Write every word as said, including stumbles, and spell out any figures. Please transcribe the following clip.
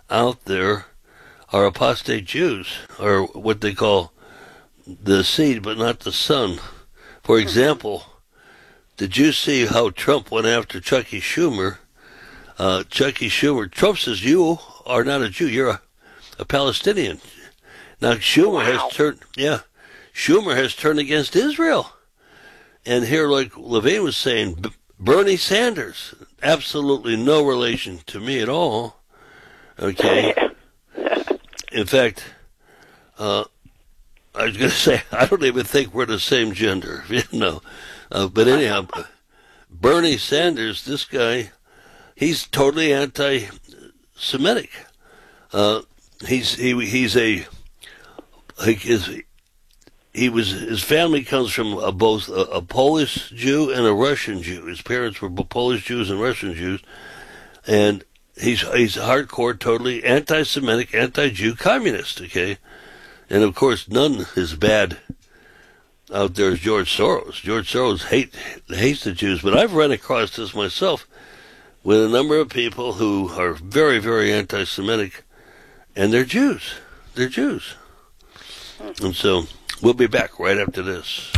out there are apostate Jews, or what they call the seed but not the son. For example, did you see how Trump went after Chucky Schumer? Uh, Chucky Schumer, Trump says you are not a Jew, you're a, a Palestinian. Now Schumer wow. has turned, yeah, Schumer has turned against Israel. And here, like Levine was saying, B- Bernie Sanders, absolutely no relation to me at all. Okay. In fact, uh, I was going to say, I don't even think we're the same gender, you know. Uh, but anyhow, Bernie Sanders, this guy, he's totally anti-Semitic. Uh, he's he he's a he is he was his family comes from a, both a, a Polish Jew and a Russian Jew. His parents were Polish Jews and Russian Jews, and he's he's hardcore, totally anti-Semitic, anti-Jew communist. Okay, and of course none is bad out there as George Soros. George Soros hate hates the Jews, but I've run across this myself with a number of people who are very, very anti-Semitic, and they're Jews. They're Jews. And so we'll be back right after this.